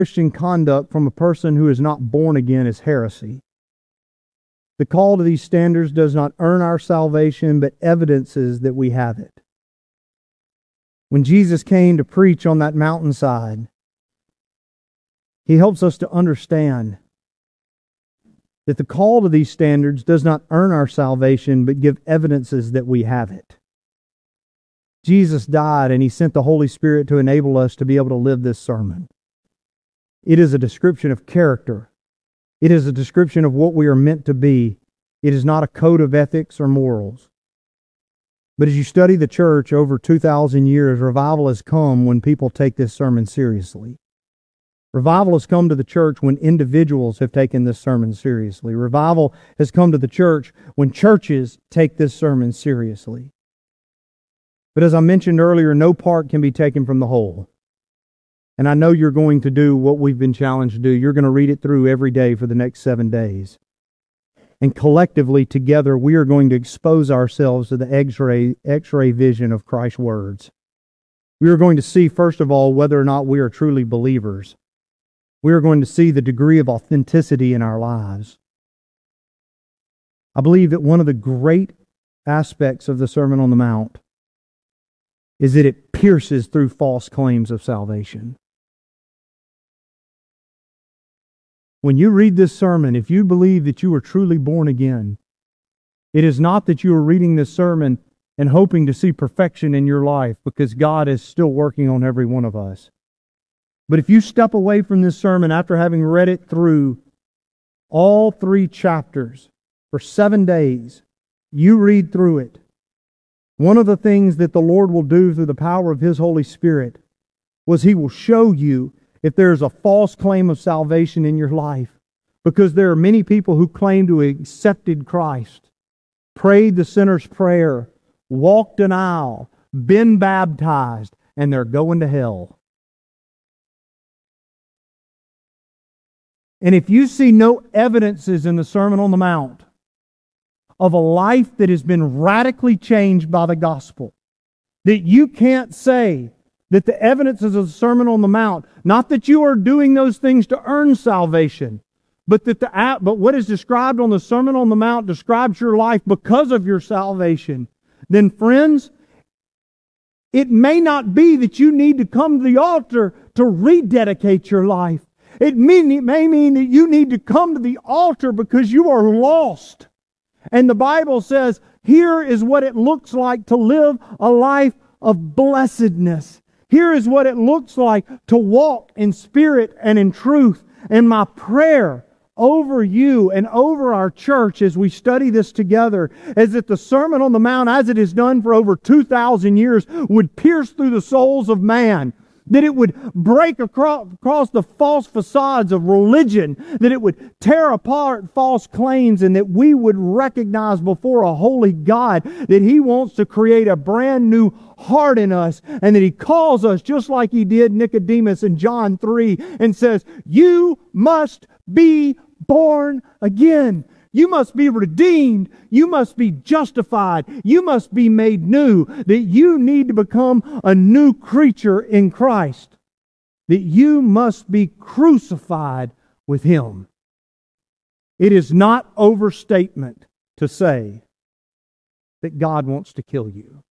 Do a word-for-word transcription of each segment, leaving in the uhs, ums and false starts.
Christian conduct from a person who is not born again is heresy. The call to these standards does not earn our salvation, but evidences that we have it. When Jesus came to preach on that mountainside, He helps us to understand that the call to these standards does not earn our salvation, but give evidences that we have it. Jesus died and He sent the Holy Spirit to enable us to be able to live this sermon. It is a description of character. It is a description of what we are meant to be. It is not a code of ethics or morals. But as you study the church over two thousand years, revival has come when people take this sermon seriously. Revival has come to the church when individuals have taken this sermon seriously. Revival has come to the church when churches take this sermon seriously. But as I mentioned earlier, no part can be taken from the whole. And I know you're going to do what we've been challenged to do. You're going to read it through every day for the next seven days. And collectively, together, we are going to expose ourselves to the X-ray, X-ray vision of Christ's words. We are going to see, first of all, whether or not we are truly believers. We are going to see the degree of authenticity in our lives. I believe that one of the great aspects of the Sermon on the Mount is that it pierces through false claims of salvation. When you read this sermon, if you believe that you are truly born again, it is not that you are reading this sermon and hoping to see perfection in your life, because God is still working on every one of us. But if you step away from this sermon after having read it through all three chapters for seven days, you read through it, one of the things that the Lord will do through the power of His Holy Spirit was He will show you if there's a false claim of salvation in your life. Because there are many people who claim to have accepted Christ, prayed the sinner's prayer, walked an aisle, been baptized, and they're going to hell. And if you see no evidences in the Sermon on the Mount of a life that has been radically changed by the gospel, that you can't say that the evidences of the Sermon on the Mount, not that you are doing those things to earn salvation, but that the but what is described on the Sermon on the Mount describes your life because of your salvation, then friends, it may not be that you need to come to the altar to rededicate your life. It, mean, it may mean that you need to come to the altar because you are lost. And the Bible says, here is what it looks like to live a life of blessedness. Here is what it looks like to walk in spirit and in truth. And my prayer over you and over our church as we study this together is that the Sermon on the Mount, as it has done for over two thousand years, would pierce through the souls of man. That it would break across, across the false facades of religion. That it would tear apart false claims, and that we would recognize before a holy God that He wants to create a brand new heart in us, and that He calls us just like He did Nicodemus in John three and says, you must be born again. You must be redeemed. You must be justified. You must be made new. That you need to become a new creature in Christ. That you must be crucified with Him. It is not overstatement to say that God wants to kill you.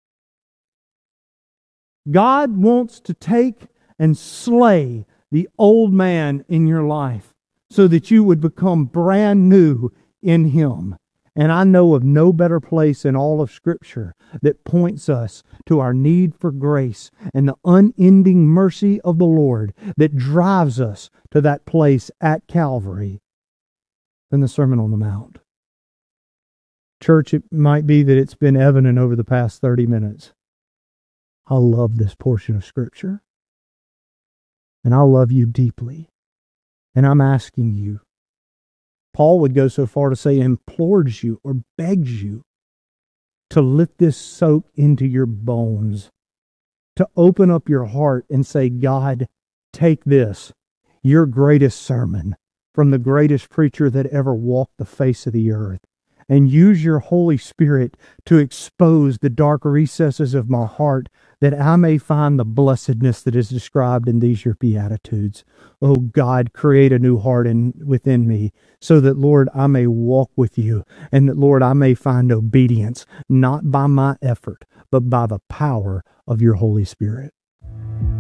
God wants to take and slay the old man in your life, so that you would become brand new in Him. And I know of no better place in all of Scripture that points us to our need for grace and the unending mercy of the Lord that drives us to that place at Calvary than the Sermon on the Mount. Church, it might be that it's been evident over the past thirty minutes. I love this portion of Scripture. And I love you deeply. And I'm asking you, Paul would go so far to say implores you or begs you to let this soak into your bones, to open up your heart and say, God, take this, your greatest sermon from the greatest preacher that ever walked the face of the earth, and use your Holy Spirit to expose the dark recesses of my heart, that I may find the blessedness that is described in these your Beatitudes. Oh God, create a new heart in, within me, so that, Lord, I may walk with you, and that, Lord, I may find obedience, not by my effort, but by the power of your Holy Spirit.